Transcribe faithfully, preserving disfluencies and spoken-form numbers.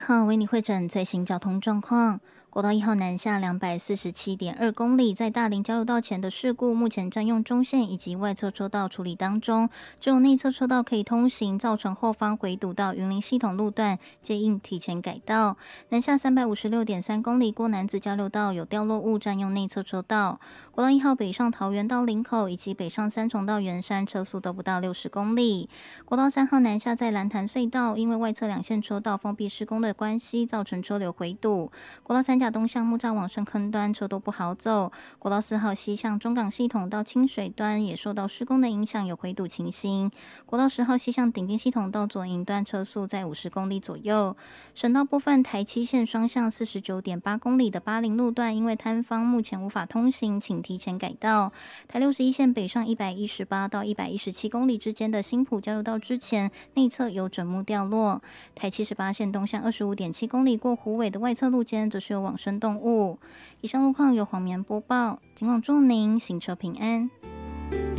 好，为你会诊最新交通状况。国道一号南下两百四十七点二公里，在大林交流道前的事故，目前占用中线以及外侧车道处理当中，只有内侧车道可以通行，造成后方回堵到云林系统路段，建议提前改道。南下三百五十六点三公里，过南子交流道有掉落物占用内侧车道。国道一号北上桃园到林口以及北上三重到圆山，车速都不到六十公里。国道三号南下在蓝潭隧道，因为外侧两线车道封闭施工的关系，造成车流回堵。国道三甲东向木栅往深坑端车都不好走。国道四号西向中港系统到清水端也受到施工的影响，有回堵情形。国道十号西向顶尖系统到左营端车速在五十公里左右。省道部分，台七线双向四十九点八公里的巴林路段，因为摊方目前无法通行，请提前改道。台六十一线北上一百一十八到一百一十七公里之间的新埔交流道之前，内侧有枕木掉落。台七十八线东向二十五点七公里过虎尾的外侧路肩，则是有往生动物。以上路况由黄棉播报，今晚祝您行车平安。